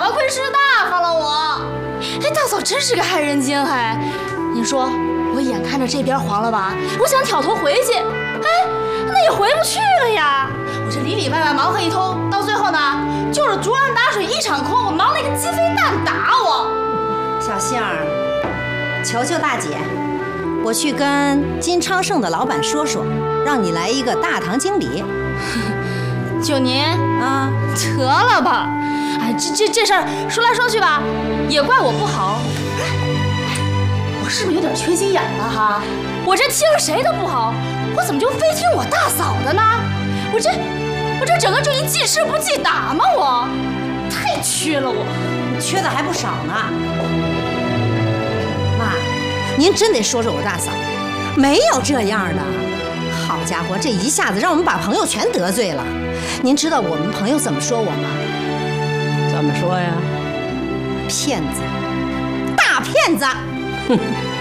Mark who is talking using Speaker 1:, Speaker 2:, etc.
Speaker 1: 多亏是大发了我。哎，大嫂真是个害人精还。你说我眼看着这边黄了吧，我想挑头回去，哎，那也回不去了呀。我这里里外外忙活一通，到最后呢，就是竹篮打水一场空，我忙了一个鸡飞蛋打我。
Speaker 2: 小杏儿，求求大姐，我去跟金昌盛的老板说说，让你来一个大堂经理。
Speaker 1: 就您
Speaker 2: 啊，
Speaker 1: 得了吧！哎，这事儿说来说去吧，也怪我不好。我是不是有点缺心眼了哈？我这听谁的不好，我怎么就非听我大嫂的呢？我这整个就一记吃不记打吗？我太缺了我，
Speaker 2: 缺的还不少呢。妈，您真得说说我大嫂，没有这样的。好家伙，这一下子让我们把朋友全得罪了。您知道我们朋友怎么说我吗？
Speaker 3: 怎么说呀？
Speaker 2: 骗子，大骗子！
Speaker 3: 哼。